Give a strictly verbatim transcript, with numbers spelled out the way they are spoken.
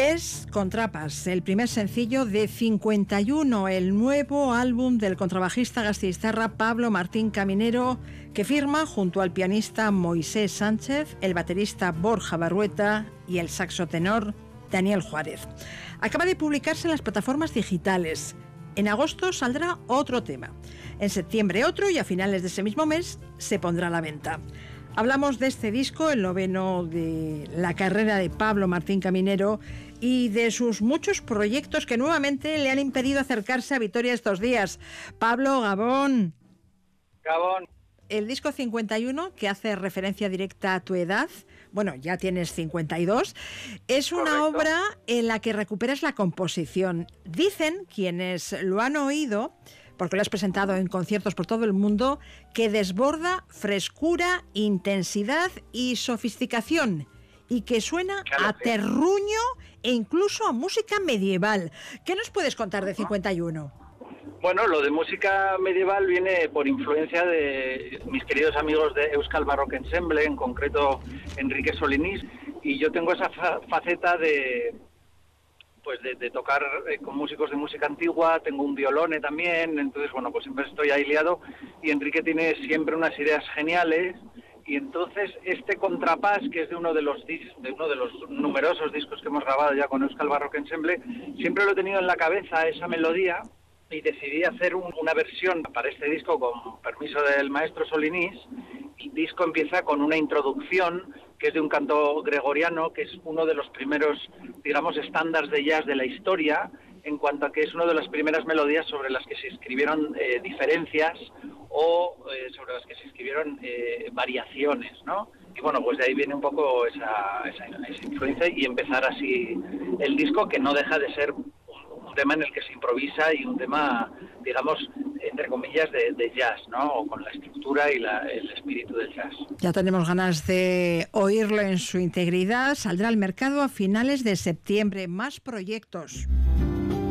Es Contrapas, el primer sencillo de cincuenta y uno, el nuevo álbum del contrabajista gasteiztarra Pablo Martín Caminero, que firma junto al pianista Moisés Sánchez, el baterista Borja Barrueta y el saxotenor Daniel Juárez. Acaba de publicarse en las plataformas digitales. En agosto saldrá otro tema. En septiembre otro y a finales de ese mismo mes se pondrá a la venta. Hablamos de este disco, el noveno de la carrera de Pablo Martín Caminero, y de sus muchos proyectos que nuevamente le han impedido acercarse a Vitoria estos días. Pablo, Gabón. Gabón. El disco cincuenta y uno, que hace referencia directa a tu edad, bueno, ya tienes cincuenta y dos, es una Correcto. obra en la que recuperas la composición. Dicen quienes lo han oído, porque lo has presentado en conciertos por todo el mundo, que desborda frescura, intensidad y sofisticación, y que suena Claro, a sí. terruño e incluso a música medieval. ¿Qué nos puedes contar de cincuenta y uno? Bueno, lo de música medieval viene por influencia de mis queridos amigos de Euskal Baroque Ensemble, en concreto Enrique Solinís, y yo tengo esa fa- faceta de pues de, de tocar eh, con músicos de música antigua, tengo un violone también, entonces bueno, pues siempre estoy ahí liado, y Enrique tiene siempre unas ideas geniales, y entonces este Contrapas, que es de uno de los dis- de uno de los numerosos discos que hemos grabado ya con Euskal Baroque Ensemble, siempre lo he tenido en la cabeza, esa melodía, y decidí hacer un- una versión para este disco con permiso del maestro Solinís. El disco empieza con una introducción que es de un canto gregoriano, que es uno de los primeros, digamos, estándares de jazz de la historia, en cuanto a que es una de las primeras melodías sobre las que se escribieron eh, diferencias o eh, sobre las que se escribieron eh, variaciones, ¿no? Y bueno, pues de ahí viene un poco esa, esa, esa influencia, y empezar así el disco, que no deja de ser un tema en el que se improvisa y un tema, digamos, entre comillas, de, de jazz, ¿no? O con la estructura y la, el espíritu del jazz. Ya tenemos ganas de oírlo en su integridad. Saldrá al mercado a finales de septiembre. Más proyectos.